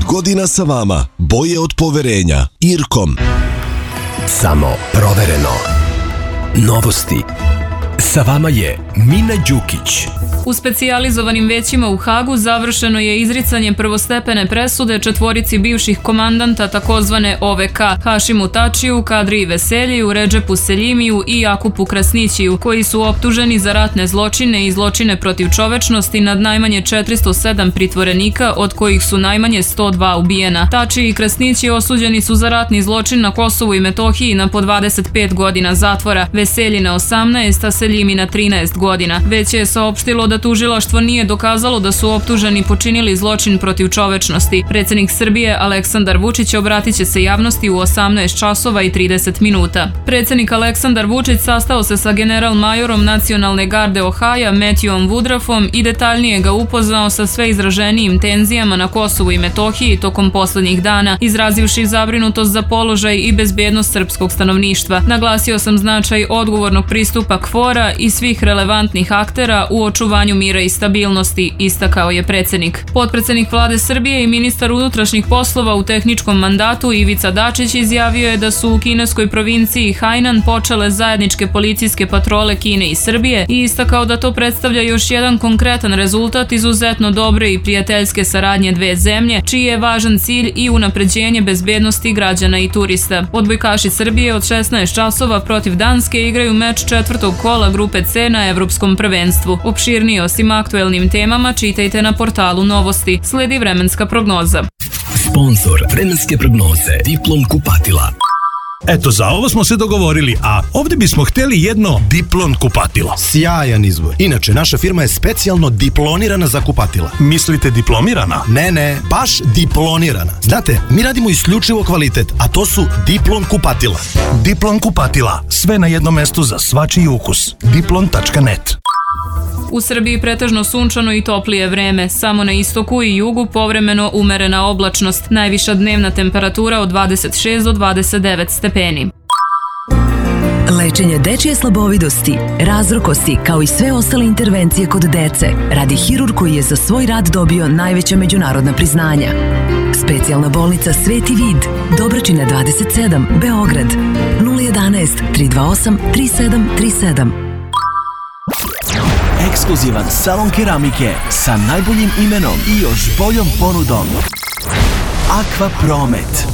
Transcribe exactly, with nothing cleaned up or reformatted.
godina sa vama, boje od poverenja. Irkom. Samo provereno. Novosti. Sa vama je Mina Đukić. U specijalizovanim većima u Hagu završeno je izricanje prvostepene presude četvorici bivših komandanta takozvane O V K, Hašimu Tačiju, Kadriji Veseljiju, Redžepu Seljimiju i Jakupu Krasnićiju, koji su optuženi za ratne zločine i zločine protiv čovečnosti nad najmanje četiristo sedam pritvorenika, od kojih su najmanje sto dva ubijena. Tačiji i Krasnići osuđeni su za ratni zločin na Kosovu i Metohiji na po dvadeset pet godina zatvora, Veselji na osamnaest, a Seljimi na trinaest godina. Već je saopštilo da tužilaštvo nije dokazalo da su optuženi počinili zločin protiv čovečnosti. Predsjednik Srbije Aleksandar Vučić obratit će se javnosti u osamnaest časova i trideset minuta. Predsjednik Aleksandar Vučić sastao se sa general-majorom Nacionalne garde Ohaja Matthewom Woodruffom i detaljnije ga upoznao sa sve izraženijim tenzijama na Kosovu i Metohiji tokom posljednjih dana, izrazivši zabrinutost za položaj i bezbednost srpskog stanovništva. Naglasio sam značaj odgovornog pristupa K F O R-a i svih relevantnih aktera u očuvanju mira i stabilnosti, istakao je predsjednik. Potpredsjednik Vlade Srbije i ministar unutrašnjih poslova u tehničkom mandatu Ivica Dačić izjavio je da su u kineskoj provinciji Hainan počele zajedničke policijske patrole Kine i Srbije i istakao da to predstavlja još jedan konkretan rezultat izuzetno dobre i prijateljske saradnje dve zemlje, čiji je važan cilj i unapređenje bezbednosti građana i turista. Odbojkaši Srbije od šesnaest časova protiv Danske igraju meč četvrtog kola grupe C na Evropskom prvenstvu. Opširnije o svim aktuelnim temama čitajte na portalu Novosti. Sledi vremenska prognoza. Sponzor vremenske prognoze Diplom kupatila. Eto, za ovo smo se dogovorili, a ovdje bismo htjeli jedno Diplon kupatilo. Sjajan izbor. Inače, naša firma je specijalno diplonirana za kupatila. Mislite diplomirana? Ne, ne, baš diplonirana. Znate, mi radimo isključivo kvalitet, a to su Diplon kupatila. Diplon kupatila. Sve na jednom mestu za svačiji ukus. diplon tačka net. U Srbiji pretežno sunčano i toplije vreme, samo na istoku i jugu povremeno umerena oblačnost, najviša dnevna temperatura od dvadeset šest do dvadeset devet stepeni. Lečenje dečije slabovidosti, razrokosti, kao i sve ostale intervencije kod dece, radi hirurg koji je za svoj rad dobio najveća međunarodna priznanja. Specijalna bolnica Sveti Vid, Dobračina dvadeset sedam, Beograd, nula jedanaest, tri dva osam, tri sedam tri sedam. Ekskluzivan salon keramike sa najboljim imenom i još boljom ponudom. Aqua Promet.